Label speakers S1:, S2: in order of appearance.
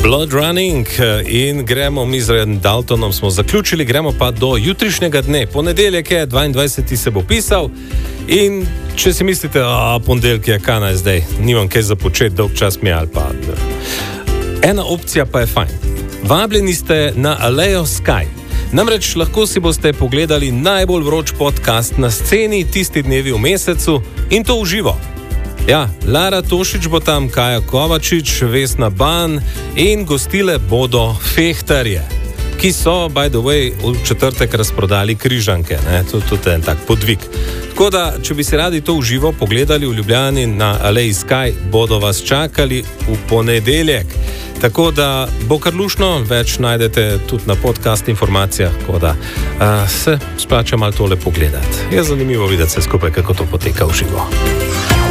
S1: Blood Running in gremo mi z Daltonom, smo zaključili, gremo pa do jutrišnjega dne. Ponedeljek je, 22. se bo pisal in če si mislite, ponedeljek je, kaj naj zdaj, nimam kaj za početi, dolg čas mi je ali pa... Ena opcija pa je fajn. Vabljeni ste na Alejo Sky. Namreč lahko si boste pogledali najbolj vroč podcast na sceni tisti dnevi v mesecu in to v živo. Ja, Lara Tošič bo tam, Kaja Kovačič, Vesna Ban in gostile bodo fehtarje, ki so, by the way, v četrtek razprodali križanke. To je en tak podvig. Tako da, če bi si radi to v živo pogledali v Ljubljani na Aleji Sky, bodo vas čakali v ponedeljek. Tako da bo kar lušno, več najdete tudi na podcast informacijah, tako da se splača malo tole pogledati. Je zanimivo videti se skupaj, kako to poteka v živo.